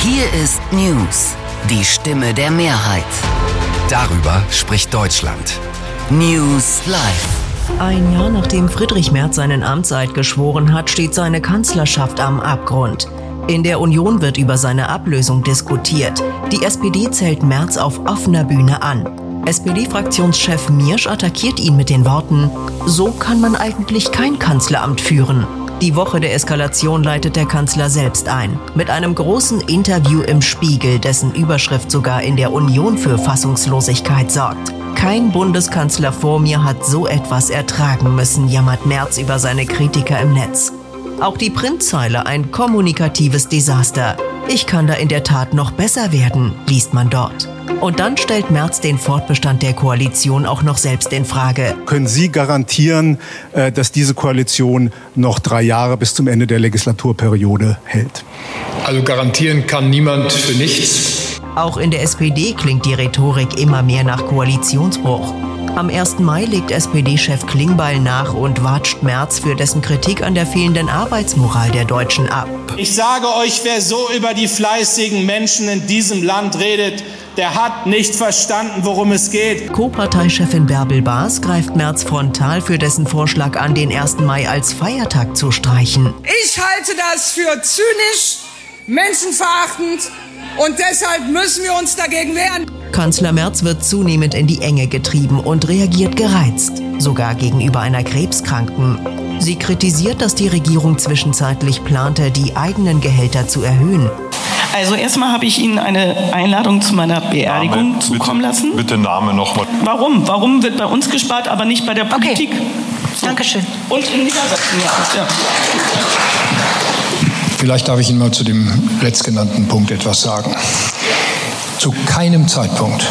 Hier ist News, die Stimme der Mehrheit. Darüber spricht Deutschland. News Live. Ein Jahr nachdem Friedrich Merz seinen Amtseid geschworen hat, steht seine Kanzlerschaft am Abgrund. In der Union wird über seine Ablösung diskutiert. Die SPD zählt Merz auf offener Bühne an. SPD-Fraktionschef Miersch attackiert ihn mit den Worten: So kann man eigentlich kein Kanzleramt führen. Die Woche der Eskalation leitet der Kanzler selbst ein. Mit einem großen Interview im Spiegel, dessen Überschrift sogar in der Union für Fassungslosigkeit sorgt. Kein Bundeskanzler vor mir hat so etwas ertragen müssen, jammert Merz über seine Kritiker im Netz. Auch die Printzeile ein kommunikatives Desaster. Ich kann da in der Tat noch besser werden, liest man dort. Und dann stellt Merz den Fortbestand der Koalition auch noch selbst in Frage. Können Sie garantieren, dass diese Koalition noch 3 Jahre bis zum Ende der Legislaturperiode hält? Also garantieren kann niemand für nichts. Auch in der SPD klingt die Rhetorik immer mehr nach Koalitionsbruch. Am 1. Mai legt SPD-Chef Klingbeil nach und watscht Merz für dessen Kritik an der fehlenden Arbeitsmoral der Deutschen ab. Ich sage euch, wer so über die fleißigen Menschen in diesem Land redet, der hat nicht verstanden, worum es geht. Co-Parteichefin Bärbel Baas greift Merz frontal für dessen Vorschlag an, den 1. Mai als Feiertag zu streichen. Ich halte das für zynisch, menschenverachtend und deshalb müssen wir uns dagegen wehren. Kanzler Merz wird zunehmend in die Enge getrieben und reagiert gereizt, sogar gegenüber einer Krebskranken. Sie kritisiert, dass die Regierung zwischenzeitlich plante, die eigenen Gehälter zu erhöhen. Also erstmal habe ich Ihnen eine Einladung zu meiner Beerdigung zukommen lassen. Bitte Name nochmal. Warum? Warum wird bei uns gespart, aber nicht bei der Politik? Okay. So. Dankeschön. Und in Niedersachsen, ja. Vielleicht darf ich Ihnen mal zu dem letztgenannten Punkt etwas sagen. Zu keinem Zeitpunkt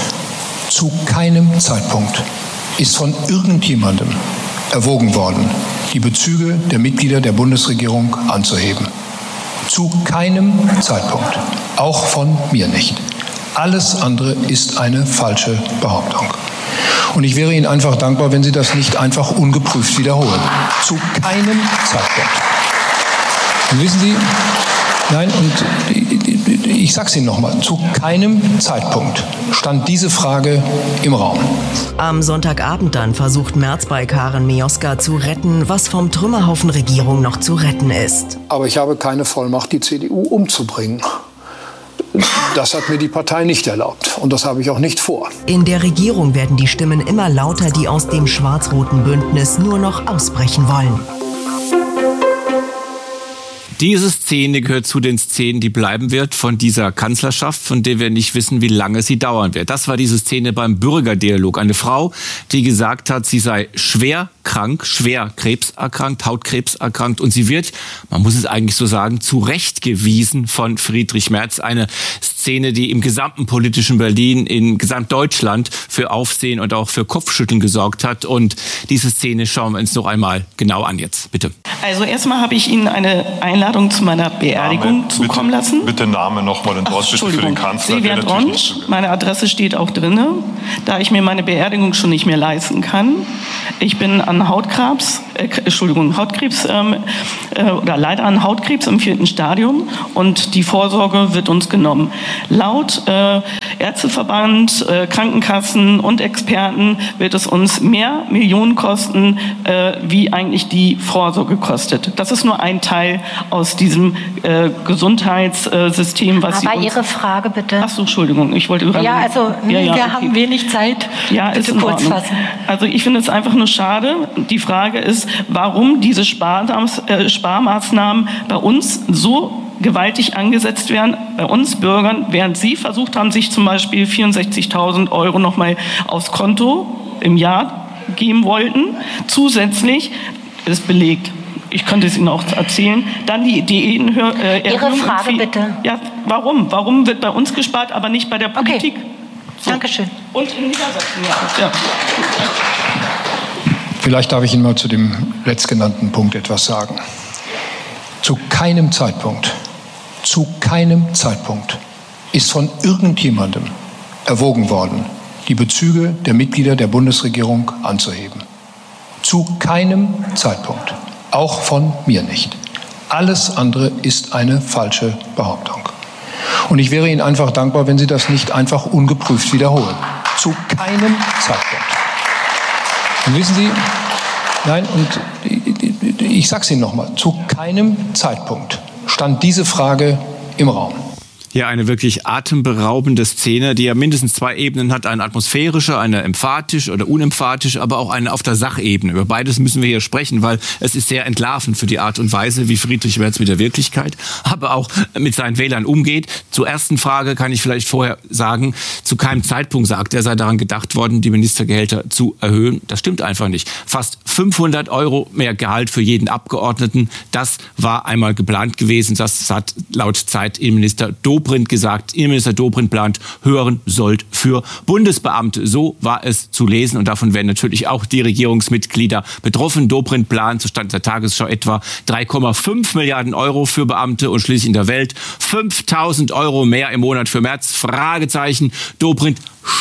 ist von irgendjemandem erwogen worden, die Bezüge der Mitglieder der Bundesregierung anzuheben. Zu keinem Zeitpunkt. Auch von mir nicht. Alles andere ist eine falsche Behauptung. Und ich wäre Ihnen einfach dankbar, wenn Sie das nicht einfach ungeprüft wiederholen. Zu keinem Zeitpunkt. Und wissen Sie, nein, und ich sage es Ihnen nochmal, zu keinem Zeitpunkt stand diese Frage im Raum. Am Sonntagabend dann versucht Merz bei Karen Mioska zu retten, was vom Trümmerhaufen Regierung noch zu retten ist. Aber ich habe keine Vollmacht, die CDU umzubringen. Das hat mir die Partei nicht erlaubt und das habe ich auch nicht vor. In der Regierung werden die Stimmen immer lauter, die aus dem schwarz-roten Bündnis nur noch ausbrechen wollen. Diese Szene gehört zu den Szenen, die bleiben wird von dieser Kanzlerschaft, von der wir nicht wissen, wie lange sie dauern wird. Das war diese Szene beim Bürgerdialog. Eine Frau, die gesagt hat, sie sei schwer krank, schwer krebserkrankt, Hautkrebs erkrankt. Und sie wird, man muss es eigentlich so sagen, zurechtgewiesen von Friedrich Merz. Eine Szene, die im gesamten politischen Berlin, in Gesamtdeutschland für Aufsehen und auch für Kopfschütteln gesorgt hat. Und diese Szene schauen wir uns noch einmal genau an jetzt. Bitte. Also erstmal habe ich Ihnen eine Einladung zu meiner Beerdigung zukommen lassen. Bitte Name nochmal und dort bitte für den Kanzler. Silvia Dront, meine Adresse steht auch drin, da ich mir meine Beerdigung schon nicht mehr leisten kann. Ich bin an Hautkrebs oder leider an Hautkrebs im 4. Stadium und die Vorsorge wird uns genommen. Laut Ärzteverband, Krankenkassen und Experten wird es uns mehr Millionen kosten, wie eigentlich die Vorsorge kostet. Das ist nur ein Teil aus diesem Gesundheitssystem, was Aber Ihre Frage bitte. Ach so, Entschuldigung, ich wollte wir haben wenig Zeit. Ja, bitte ist kurz fassen. Also ich finde es einfach nur schade. Die Frage ist, warum diese Sparmaßnahmen bei uns so gewaltig angesetzt werden, bei uns Bürgern, während Sie versucht haben, sich zum Beispiel 64.000 € nochmal aufs Konto im Jahr geben wollten. Zusätzlich ist belegt. Ich könnte es Ihnen auch erzählen. Dann die Diätenerhöhung. Ihre Frage bitte. Ja, warum? Warum wird bei uns gespart, aber nicht bei der Politik? Okay. So. Dankeschön. Und in Niedersachsen, ja. Vielleicht darf ich Ihnen mal zu dem letztgenannten Punkt etwas sagen. Zu keinem Zeitpunkt ist von irgendjemandem erwogen worden, die Bezüge der Mitglieder der Bundesregierung anzuheben. Zu keinem Zeitpunkt. Auch von mir nicht. Alles andere ist eine falsche Behauptung. Und ich wäre Ihnen einfach dankbar, wenn Sie das nicht einfach ungeprüft wiederholen. Zu keinem Zeitpunkt. Und wissen Sie, nein, und ich sage es Ihnen nochmal, zu keinem Zeitpunkt stand diese Frage im Raum. Hier eine wirklich atemberaubende Szene, die ja mindestens 2 Ebenen hat. Eine atmosphärische, eine emphatisch oder unemphatisch, aber auch eine auf der Sachebene. Über beides müssen wir hier sprechen, weil es ist sehr entlarvend für die Art und Weise, wie Friedrich Merz mit der Wirklichkeit, aber auch mit seinen Wählern umgeht. Zur ersten Frage kann ich vielleicht vorher sagen, zu keinem Zeitpunkt sagt er, sei daran gedacht worden, die Ministergehälter zu erhöhen. Das stimmt einfach nicht. Fast 500 € mehr Gehalt für jeden Abgeordneten, das war einmal geplant gewesen. Das hat laut Zeit Innenminister Dobrindt gesagt, Innenminister Dobrindt plant höheren Sold für Bundesbeamte. So war es zu lesen und davon werden natürlich auch die Regierungsmitglieder betroffen. Dobrindt plant, so stand der Tagesschau, etwa 3,5 Milliarden € für Beamte und schließlich in der Welt 5.000 € mehr im Monat für Merz. Fragezeichen. Dobrindt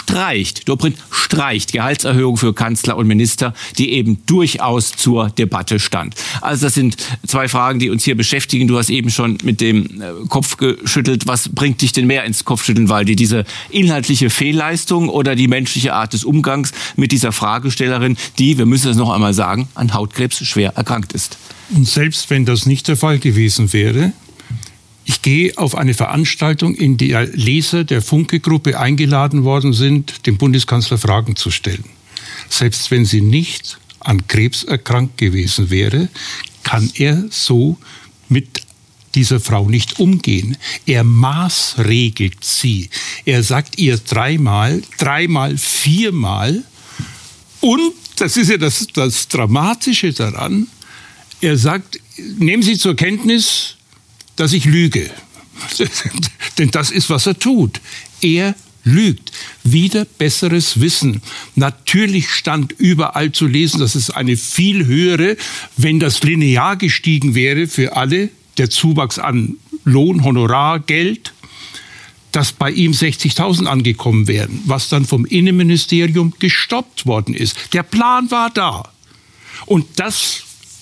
streicht Gehaltserhöhung für Kanzler und Minister, die eben durchaus zur Debatte stand. Also das sind 2 Fragen, die uns hier beschäftigen. Du hast eben schon mit dem Kopf geschüttelt. Was bringt dich denn mehr ins Kopfschütteln, Waldi? Diese inhaltliche Fehlleistung oder die menschliche Art des Umgangs mit dieser Fragestellerin, die, wir müssen es noch einmal sagen, an Hautkrebs schwer erkrankt ist? Und selbst wenn das nicht der Fall gewesen wäre, ich gehe auf eine Veranstaltung, in der Leser der Funke-Gruppe eingeladen worden sind, dem Bundeskanzler Fragen zu stellen. Selbst wenn sie nicht an Krebs erkrankt gewesen wäre, kann er so mit dieser Frau nicht umgehen. Er maßregelt sie. Er sagt ihr 3-mal, 4-mal. Und, das ist ja das Dramatische daran, er sagt, nehmen Sie zur Kenntnis, dass ich lüge. Denn das ist, was er tut. Er lügt. Wieder besseres Wissen. Natürlich stand überall zu lesen, dass es eine viel höhere, wenn das linear gestiegen wäre für alle, der Zuwachs an Lohn, Honorar, Geld, dass bei ihm 60.000 angekommen wären, was dann vom Innenministerium gestoppt worden ist. Der Plan war da. Und das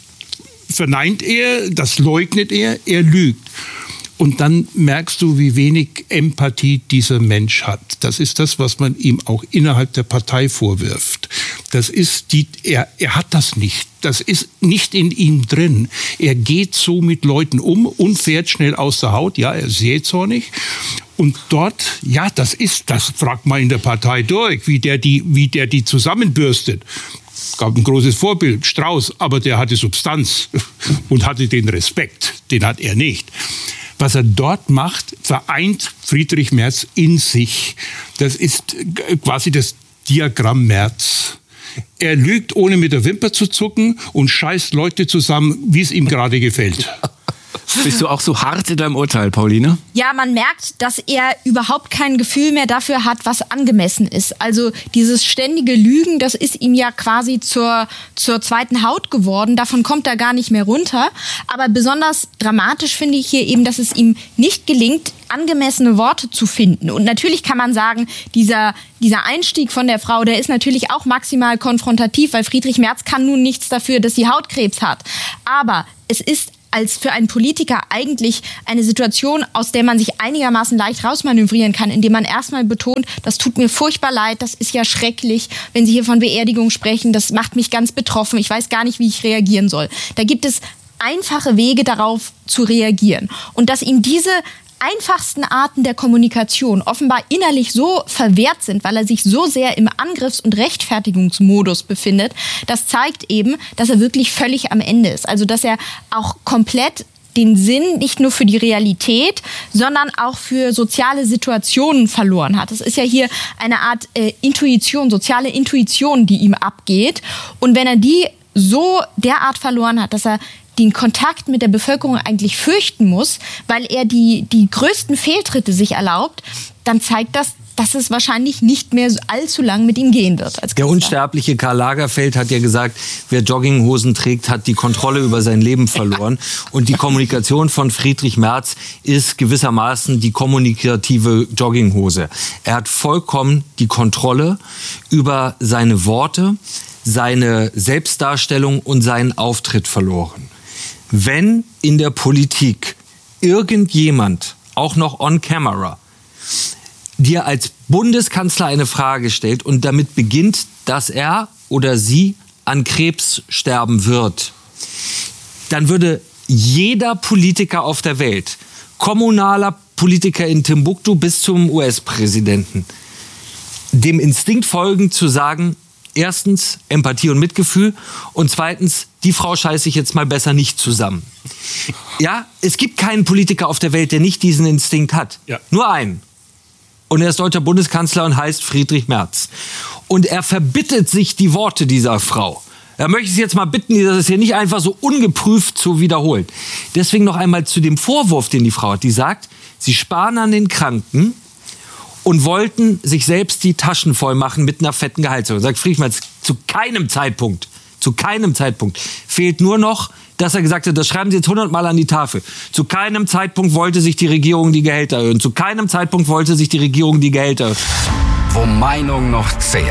verneint er, das leugnet er lügt. Und dann merkst du, wie wenig Empathie dieser Mensch hat. Das ist das, was man ihm auch innerhalb der Partei vorwirft. Das ist er hat das nicht. Das ist nicht in ihm drin. Er geht so mit Leuten um und fährt schnell aus der Haut. Ja, er ist jähzornig. Und dort, ja, das fragt man in der Partei durch, wie der die zusammenbürstet. Gab ein großes Vorbild, Strauß, aber der hatte Substanz und hatte den Respekt. Den hat er nicht. Was er dort macht, vereint Friedrich Merz in sich. Das ist quasi das Diagramm Merz. Er lügt, ohne mit der Wimper zu zucken und scheißt Leute zusammen, wie es ihm gerade gefällt. Bist du auch so hart in deinem Urteil, Pauline? Ja, man merkt, dass er überhaupt kein Gefühl mehr dafür hat, was angemessen ist. Also dieses ständige Lügen, das ist ihm ja quasi zur zweiten Haut geworden. Davon kommt er gar nicht mehr runter. Aber besonders dramatisch finde ich hier eben, dass es ihm nicht gelingt, angemessene Worte zu finden. Und natürlich kann man sagen, dieser Einstieg von der Frau, der ist natürlich auch maximal konfrontativ, weil Friedrich Merz kann nun nichts dafür, dass sie Hautkrebs hat. Aber es ist als für einen Politiker eigentlich eine Situation, aus der man sich einigermaßen leicht rausmanövrieren kann, indem man erstmal betont, das tut mir furchtbar leid, das ist ja schrecklich, wenn Sie hier von Beerdigung sprechen, das macht mich ganz betroffen, ich weiß gar nicht, wie ich reagieren soll. Da gibt es einfache Wege, darauf zu reagieren. Und dass ihm diese einfachsten Arten der Kommunikation offenbar innerlich so verwehrt sind, weil er sich so sehr im Angriffs- und Rechtfertigungsmodus befindet, das zeigt eben, dass er wirklich völlig am Ende ist. Also dass er auch komplett den Sinn nicht nur für die Realität, sondern auch für soziale Situationen verloren hat. Das ist ja hier eine Art Intuition, soziale Intuition, die ihm abgeht. Und wenn er die so derart verloren hat, dass er den Kontakt mit der Bevölkerung eigentlich fürchten muss, weil er die größten Fehltritte sich erlaubt, dann zeigt das, dass es wahrscheinlich nicht mehr allzu lang mit ihm gehen wird. Als der unsterbliche Karl Lagerfeld hat ja gesagt, wer Jogginghosen trägt, hat die Kontrolle über sein Leben verloren. Und die Kommunikation von Friedrich Merz ist gewissermaßen die kommunikative Jogginghose. Er hat vollkommen die Kontrolle über seine Worte, seine Selbstdarstellung und seinen Auftritt verloren. Wenn in der Politik irgendjemand auch noch on camera, dir als Bundeskanzler eine Frage stellt und damit beginnt, dass er oder sie an Krebs sterben wird, dann würde jeder Politiker auf der Welt, kommunaler Politiker in Timbuktu bis zum US-Präsidenten, dem Instinkt folgen zu sagen, erstens Empathie und Mitgefühl und zweitens, die Frau scheiße ich jetzt mal besser nicht zusammen. Ja, es gibt keinen Politiker auf der Welt, der nicht diesen Instinkt hat. Ja. Nur einen. Und er ist deutscher Bundeskanzler und heißt Friedrich Merz. Und er verbittet sich die Worte dieser Frau. Da möchte ich Sie jetzt mal bitten, das hier nicht einfach so ungeprüft zu wiederholen. Deswegen noch einmal zu dem Vorwurf, den die Frau hat. Die sagt, sie sparen an den Kranken und wollten sich selbst die Taschen voll machen mit einer fetten Gehaltserhöhung. Sagt Friedrich Merz, zu keinem Zeitpunkt fehlt nur noch, dass er gesagt hat, das schreiben Sie jetzt 100-mal an die Tafel. Zu keinem Zeitpunkt wollte sich die Regierung die Gehälter erhöhen. Zu keinem Zeitpunkt wollte sich die Regierung die Gehälter erhöhen. Wo Meinung noch zählt.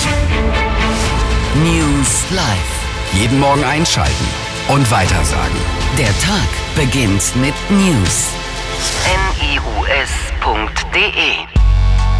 News Live. Jeden Morgen einschalten und weitersagen. Der Tag beginnt mit News. news.de